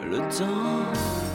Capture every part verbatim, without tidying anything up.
le temps.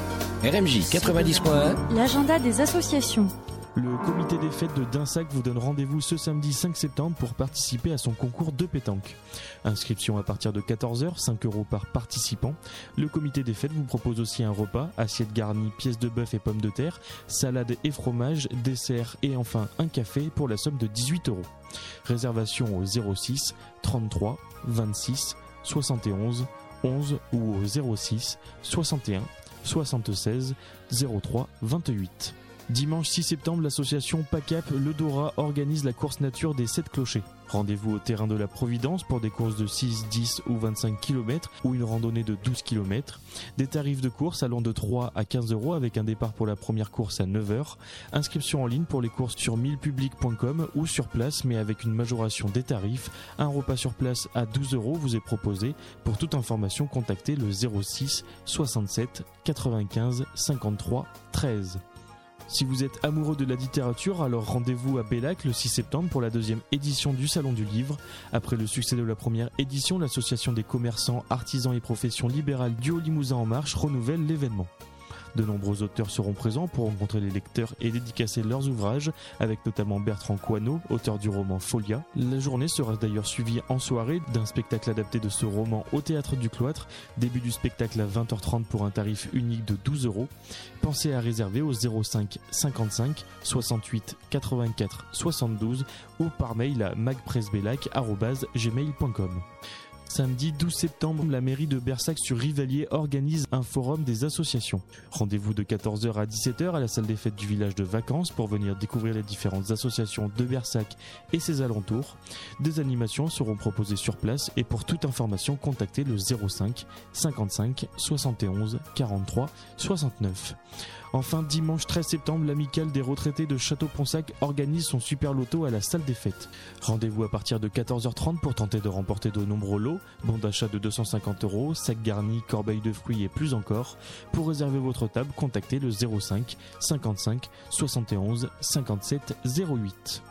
R M J quatre-vingt-dix point un. L'agenda des associations. Le comité des fêtes de Dinsac vous donne rendez-vous ce samedi cinq septembre pour participer à son concours de pétanque. Inscription à partir de quatorze heures, cinq euros par participant. Le comité des fêtes vous propose aussi un repas, assiette garnie, pièces de bœuf et pommes de terre, salade et fromage, dessert et enfin un café pour la somme de dix-huit euros. Réservation au zéro six trente-trois vingt-six soixante et onze onze ou au zéro six soixante et un soixante-seize zéro trois vingt-huit. Dimanche six septembre, l'association PACAP Le Dora organise la course nature des sept clochers. Rendez-vous au terrain de la Providence pour des courses de six, dix ou vingt-cinq kilomètres ou une randonnée de douze kilomètres. Des tarifs de course allant de trois à quinze euros avec un départ pour la première course à neuf heures. Inscription en ligne pour les courses sur mille public point com ou sur place mais avec une majoration des tarifs. Un repas sur place à douze euros vous est proposé. Pour toute information, contactez le zéro six soixante-sept quatre-vingt-quinze cinquante-trois treize. Si vous êtes amoureux de la littérature, alors rendez-vous à Bellac le six septembre pour la deuxième édition du Salon du Livre. Après le succès de la première édition, l'association des commerçants, artisans et professions libérales du Haut-Limousin en marche renouvelle l'événement. De nombreux auteurs seront présents pour rencontrer les lecteurs et dédicacer leurs ouvrages, avec notamment Bertrand Coineau, auteur du roman Folia. La journée sera d'ailleurs suivie en soirée d'un spectacle adapté de ce roman au Théâtre du Cloître. Début du spectacle à vingt heures trente pour un tarif unique de douze euros. Pensez à réserver au zéro cinq cinquante-cinq soixante-huit quatre-vingt-quatre soixante-douze ou par mail à magpresbellac arobase gmail point com. Samedi douze septembre, la mairie de Bersac-sur-Rivalier organise un forum des associations. Rendez-vous de quatorze heures à dix-sept heures à la salle des fêtes du village de Vacances pour venir découvrir les différentes associations de Bersac et ses alentours. Des animations seront proposées sur place et pour toute information, contactez le zéro cinq cinquante-cinq soixante et onze quarante-trois soixante-neuf. Enfin, dimanche treize septembre, l'amicale des retraités de Château-Ponsac organise son super loto à la salle des fêtes. Rendez-vous à partir de quatorze heures trente pour tenter de remporter de nombreux lots, bons d'achat de deux cent cinquante euros, sacs garnis, corbeilles de fruits et plus encore. Pour réserver votre table, contactez le zéro cinq cinquante-cinq soixante et onze cinquante-sept zéro huit.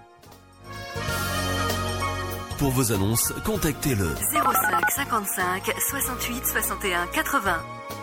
Pour vos annonces, contactez le zéro cinq cinquante-cinq soixante-huit soixante et un quatre-vingts.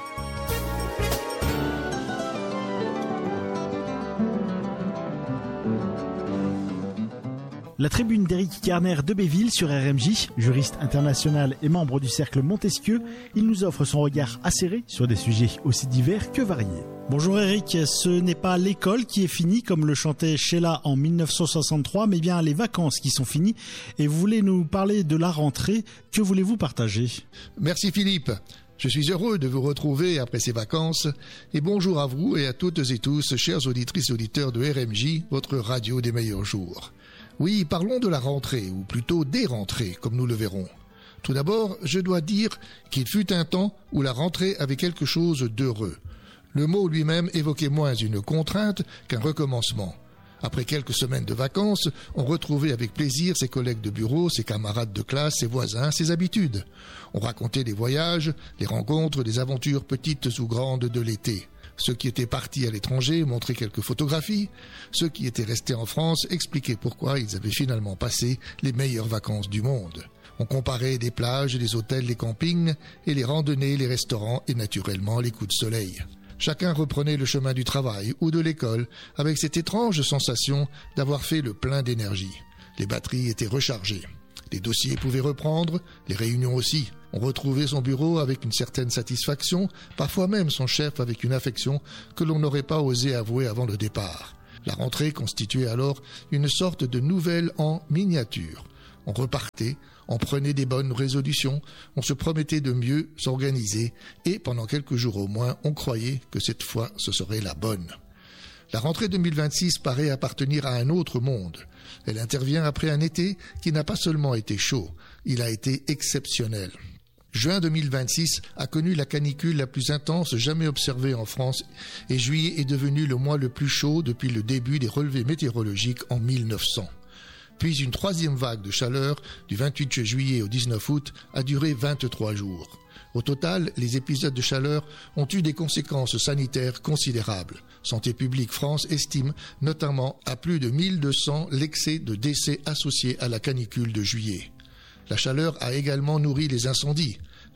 La tribune d'Éric Kerner de Béville sur R M J, juriste international et membre du cercle Montesquieu, il nous offre son regard acéré sur des sujets aussi divers que variés. Bonjour Eric, ce n'est pas l'école qui est finie comme le chantait Sheila en mille neuf cent soixante-trois, mais bien les vacances qui sont finies et vous voulez nous parler de la rentrée. Que voulez-vous partager ? Merci Philippe. Je suis heureux de vous retrouver après ces vacances et bonjour à vous et à toutes et tous, chères auditrices et auditeurs de R M J, votre radio des meilleurs jours. Oui, parlons de la rentrée, ou plutôt des rentrées, comme nous le verrons. Tout d'abord, je dois dire qu'il fut un temps où la rentrée avait quelque chose d'heureux. Le mot lui-même évoquait moins une contrainte qu'un recommencement. Après quelques semaines de vacances, on retrouvait avec plaisir ses collègues de bureau, ses camarades de classe, ses voisins, ses habitudes. On racontait les voyages, les rencontres, les aventures petites ou grandes de l'été. Ceux qui étaient partis à l'étranger montraient quelques photographies. Ceux qui étaient restés en France expliquaient pourquoi ils avaient finalement passé les meilleures vacances du monde. On comparait les plages, les hôtels, les campings, et les randonnées, les restaurants et naturellement les coups de soleil. Chacun reprenait le chemin du travail ou de l'école avec cette étrange sensation d'avoir fait le plein d'énergie. Les batteries étaient rechargées. Les dossiers pouvaient reprendre, les réunions aussi. On retrouvait son bureau avec une certaine satisfaction, parfois même son chef avec une affection que l'on n'aurait pas osé avouer avant le départ. La rentrée constituait alors une sorte de nouvelle en miniature. On repartait, on prenait des bonnes résolutions, on se promettait de mieux s'organiser et pendant quelques jours au moins, on croyait que cette fois ce serait la bonne. La rentrée deux mille vingt-six paraît appartenir à un autre monde. Elle intervient après un été qui n'a pas seulement été chaud, il a été exceptionnel. Juin deux mille vingt-six a connu la canicule la plus intense jamais observée en France et juillet est devenu le mois le plus chaud depuis le début des relevés météorologiques en mille neuf cents. Puis une troisième vague de chaleur du vingt-huit juillet au dix-neuf août a duré vingt-trois jours. Au total, les épisodes de chaleur ont eu des conséquences sanitaires considérables. Santé publique France estime notamment à plus de mille deux cents l'excès de décès associés à la canicule de juillet. La chaleur a également nourri les incendies.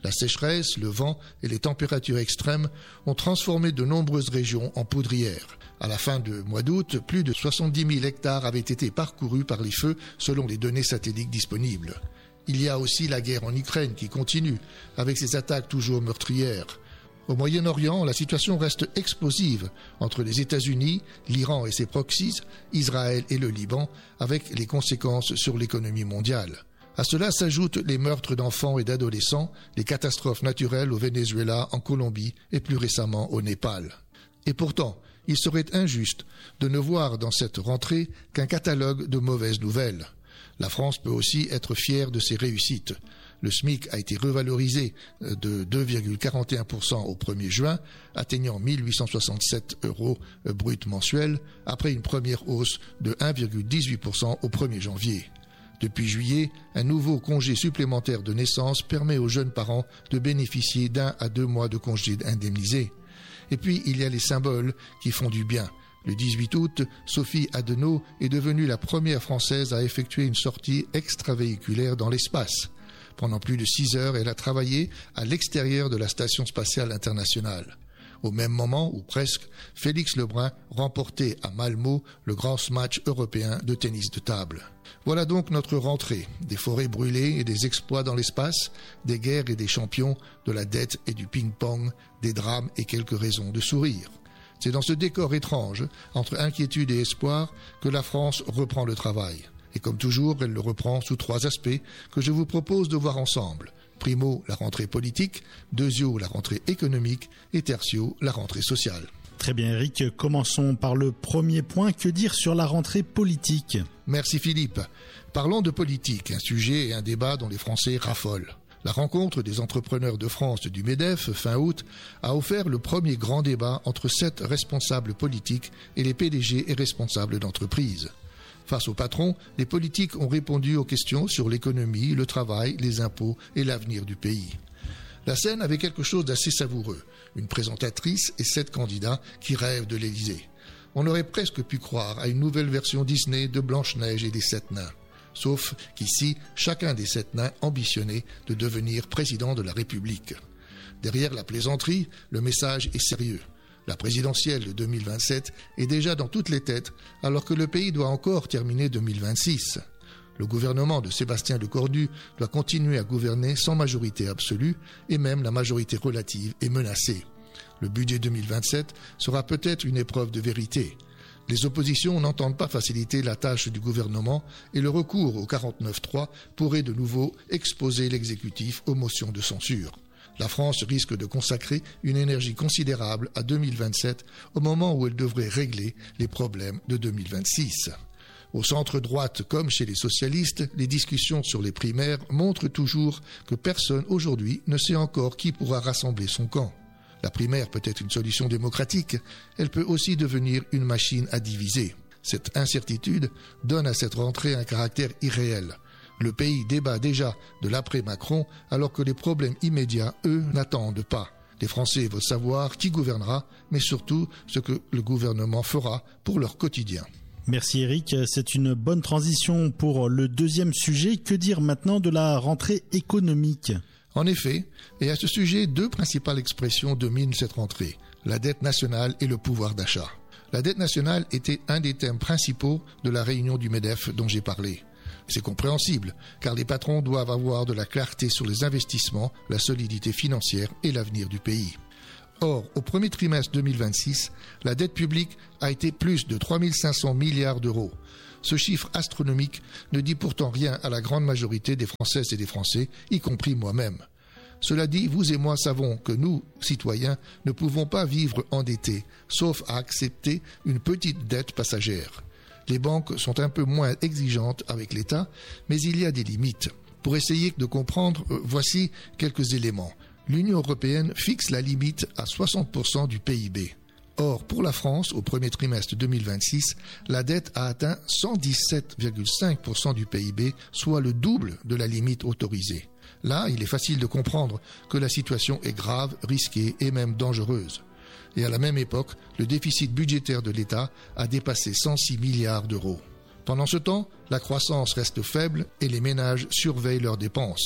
La sécheresse, le vent et les températures extrêmes ont transformé de nombreuses régions en poudrières. À la fin du mois d'août, plus de soixante-dix mille hectares avaient été parcourus par les feux selon les données satellites disponibles. Il y a aussi la guerre en Ukraine qui continue, avec ses attaques toujours meurtrières. Au Moyen-Orient, la situation reste explosive entre les États-Unis, l'Iran et ses proxies, Israël et le Liban, avec les conséquences sur l'économie mondiale. À cela s'ajoutent les meurtres d'enfants et d'adolescents, les catastrophes naturelles au Venezuela, en Colombie et plus récemment au Népal. Et pourtant, il serait injuste de ne voir dans cette rentrée qu'un catalogue de mauvaises nouvelles. La France peut aussi être fière de ses réussites. Le SMIC a été revalorisé de deux virgule quarante et un pour cent au premier juin, atteignant mille huit cent soixante-sept euros brut mensuels, après une première hausse de un virgule dix-huit pour cent au premier janvier. Depuis juillet, un nouveau congé supplémentaire de naissance permet aux jeunes parents de bénéficier d'un à deux mois de congé indemnisé. Et puis, il y a les symboles qui font du bien. Le dix-huit août, Sophie Adenau est devenue la première Française à effectuer une sortie extravéhiculaire dans l'espace. Pendant plus de six heures, elle a travaillé à l'extérieur de la Station spatiale internationale. Au même moment, ou presque, Félix Lebrun remportait à Malmö le grand match européen de tennis de table. Voilà donc notre rentrée, des forêts brûlées et des exploits dans l'espace, des guerres et des champions, de la dette et du ping-pong, des drames et quelques raisons de sourire. C'est dans ce décor étrange, entre inquiétude et espoir, que la France reprend le travail. Et comme toujours, elle le reprend sous trois aspects que je vous propose de voir ensemble. Primo, la rentrée politique, deuxio, la rentrée économique et tertio, la rentrée sociale. Très bien Eric, commençons par le premier point. Que dire sur la rentrée politique ? Merci Philippe. Parlons de politique, un sujet et un débat dont les Français raffolent. La rencontre des entrepreneurs de France du MEDEF, fin août, a offert le premier grand débat entre sept responsables politiques et les P D G et responsables d'entreprises. Face aux patrons, les politiques ont répondu aux questions sur l'économie, le travail, les impôts et l'avenir du pays. La scène avait quelque chose d'assez savoureux. Une présentatrice et sept candidats qui rêvent de l'Élysée. On aurait presque pu croire à une nouvelle version Disney de Blanche-Neige et des Sept Nains. Sauf qu'ici, chacun des sept nains ambitionnait de devenir président de la République. Derrière la plaisanterie, le message est sérieux. La présidentielle de deux mille vingt-sept est déjà dans toutes les têtes, alors que le pays doit encore terminer deux mille vingt-six. Le gouvernement de Sébastien Lecornu doit continuer à gouverner sans majorité absolue, et même la majorité relative est menacée. Le budget deux mille vingt-sept sera peut-être une épreuve de vérité. Les oppositions n'entendent pas faciliter la tâche du gouvernement et le recours au quarante-neuf trois pourrait de nouveau exposer l'exécutif aux motions de censure. La France risque de consacrer une énergie considérable à deux mille vingt-sept au moment où elle devrait régler les problèmes de deux mille vingt-six. Au centre-droite comme chez les socialistes, les discussions sur les primaires montrent toujours que personne aujourd'hui ne sait encore qui pourra rassembler son camp. La primaire peut être une solution démocratique, elle peut aussi devenir une machine à diviser. Cette incertitude donne à cette rentrée un caractère irréel. Le pays débat déjà de l'après-Macron alors que les problèmes immédiats, eux, n'attendent pas. Les Français veulent savoir qui gouvernera, mais surtout ce que le gouvernement fera pour leur quotidien. Merci Eric, c'est une bonne transition pour le deuxième sujet. Que dire maintenant de la rentrée économique ? En effet, et à ce sujet, deux principales expressions dominent cette rentrée, la dette nationale et le pouvoir d'achat. La dette nationale était un des thèmes principaux de la réunion du MEDEF dont j'ai parlé. C'est compréhensible, car les patrons doivent avoir de la clarté sur les investissements, la solidité financière et l'avenir du pays. Or, au premier trimestre deux mille vingt-six, la dette publique a été plus de trois mille cinq cents milliards d'euros. Ce chiffre astronomique ne dit pourtant rien à la grande majorité des Françaises et des Français, y compris moi-même. Cela dit, vous et moi savons que nous, citoyens, ne pouvons pas vivre endettés, sauf à accepter une petite dette passagère. Les banques sont un peu moins exigeantes avec l'État, mais il y a des limites. Pour essayer de comprendre, euh, voici quelques éléments. L'Union européenne fixe la limite à soixante pour cent du P I B. Or, pour la France, au premier trimestre deux mille vingt-six, la dette a atteint cent dix-sept virgule cinq pour cent du P I B, soit le double de la limite autorisée. Là, il est facile de comprendre que la situation est grave, risquée et même dangereuse. Et à la même époque, le déficit budgétaire de l'État a dépassé cent six milliards d'euros. Pendant ce temps, la croissance reste faible et les ménages surveillent leurs dépenses.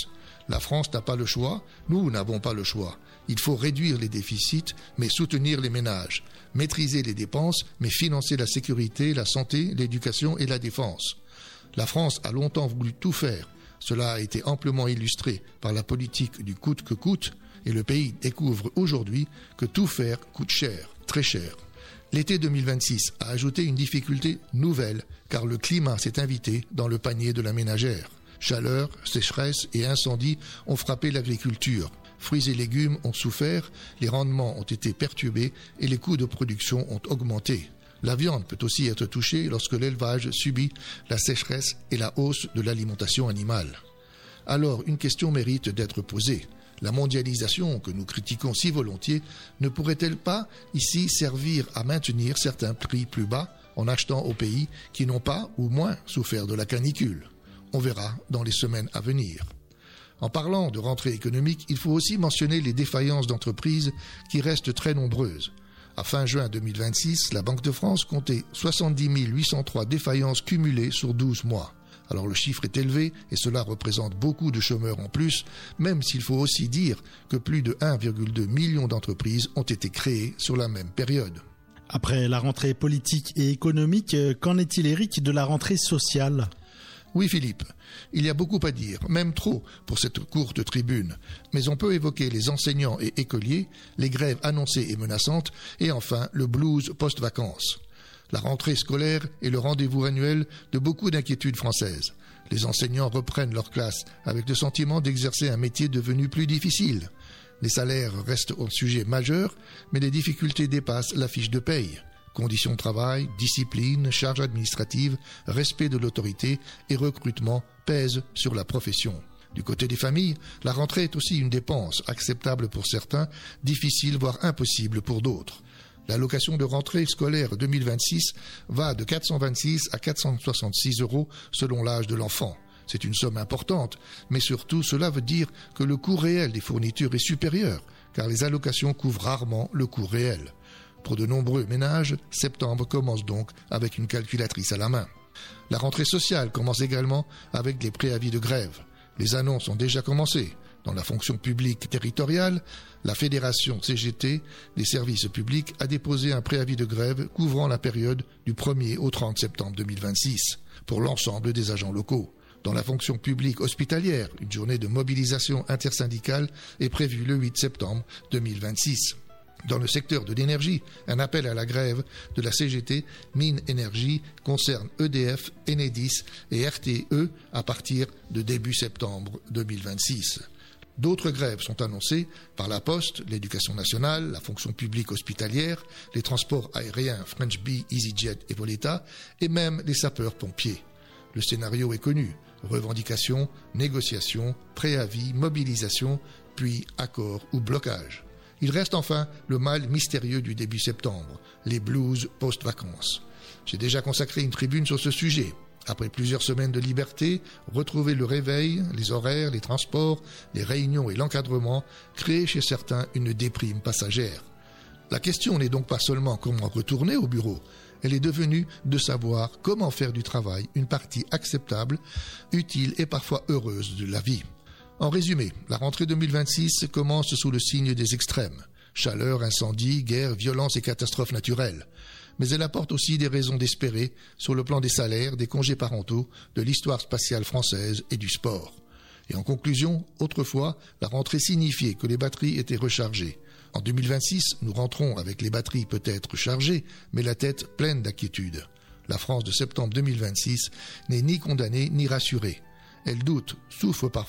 La France n'a pas le choix, nous n'avons pas le choix. Il faut réduire les déficits, mais soutenir les ménages, maîtriser les dépenses, mais financer la sécurité, la santé, l'éducation et la défense. La France a longtemps voulu tout faire. Cela a été amplement illustré par la politique du coûte que coûte, et le pays découvre aujourd'hui que tout faire coûte cher, très cher. L'été deux mille vingt-six a ajouté une difficulté nouvelle, car le climat s'est invité dans le panier de la ménagère. Chaleur, sécheresse et incendies ont frappé l'agriculture. Fruits et légumes ont souffert, les rendements ont été perturbés et les coûts de production ont augmenté. La viande peut aussi être touchée lorsque l'élevage subit la sécheresse et la hausse de l'alimentation animale. Alors, une question mérite d'être posée. La mondialisation, que nous critiquons si volontiers, ne pourrait-elle pas ici servir à maintenir certains prix plus bas en achetant aux pays qui n'ont pas ou moins souffert de la canicule ? On verra dans les semaines à venir. En parlant de rentrée économique, il faut aussi mentionner les défaillances d'entreprises qui restent très nombreuses. À fin juin deux mille vingt-six, la Banque de France comptait soixante-dix mille huit cent trois défaillances cumulées sur douze mois. Alors le chiffre est élevé et cela représente beaucoup de chômeurs en plus, même s'il faut aussi dire que plus de un virgule deux million d'entreprises ont été créées sur la même période. Après la rentrée politique et économique, qu'en est-il, Eric, de la rentrée sociale ? Oui Philippe, il y a beaucoup à dire, même trop pour cette courte tribune, mais on peut évoquer les enseignants et écoliers, les grèves annoncées et menaçantes, et enfin le blues post-vacances. La rentrée scolaire est le rendez-vous annuel de beaucoup d'inquiétudes françaises. Les enseignants reprennent leur classe avec le sentiment d'exercer un métier devenu plus difficile. Les salaires restent un sujet majeur, mais les difficultés dépassent la fiche de paye. Conditions de travail, discipline, charges administratives, respect de l'autorité et recrutement pèsent sur la profession. Du côté des familles, la rentrée est aussi une dépense acceptable pour certains, difficile voire impossible pour d'autres. L'allocation de rentrée scolaire deux mille vingt-six va de quatre cent vingt-six à quatre cent soixante-six euros selon l'âge de l'enfant. C'est une somme importante, mais surtout cela veut dire que le coût réel des fournitures est supérieur, car les allocations couvrent rarement le coût réel. Pour de nombreux ménages, septembre commence donc avec une calculatrice à la main. La rentrée sociale commence également avec les préavis de grève. Les annonces ont déjà commencé. Dans la fonction publique territoriale, la Fédération C G T des services publics a déposé un préavis de grève couvrant la période du premier au trente septembre deux mille vingt-six pour l'ensemble des agents locaux. Dans la fonction publique hospitalière, une journée de mobilisation intersyndicale est prévue le huit septembre deux mille vingt-six. Dans le secteur de l'énergie, un appel à la grève de la C G T Mines Énergie concerne E D F, Enedis et R T E à partir de début septembre deux mille vingt-six. D'autres grèves sont annoncées par la Poste, l'Éducation nationale, la fonction publique hospitalière, les transports aériens French Bee, EasyJet et Voleta, et même les sapeurs-pompiers. Le scénario est connu. Revendications, négociations, préavis, mobilisation, puis accord ou blocage. Il reste enfin le mal mystérieux du début septembre, les blues post-vacances. J'ai déjà consacré une tribune sur ce sujet. Après plusieurs semaines de liberté, retrouver le réveil, les horaires, les transports, les réunions et l'encadrement créent chez certains une déprime passagère. La question n'est donc pas seulement comment retourner au bureau, elle est devenue de savoir comment faire du travail une partie acceptable, utile et parfois heureuse de la vie. En résumé, la rentrée deux mille vingt-six commence sous le signe des extrêmes. Chaleur, incendie, guerre, violence et catastrophes naturelles. Mais elle apporte aussi des raisons d'espérer sur le plan des salaires, des congés parentaux, de l'histoire spatiale française et du sport. Et en conclusion, autrefois, la rentrée signifiait que les batteries étaient rechargées. En deux mille vingt-six, nous rentrons avec les batteries peut-être chargées, mais la tête pleine d'inquiétude. La France de septembre deux mille vingt-six n'est ni condamnée ni rassurée. Elle doute, souffre parfois